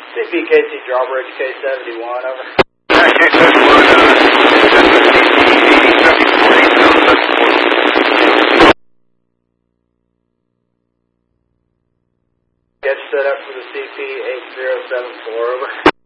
CPKC Drawbridge K71, over. Get set up for the CP 8074, over.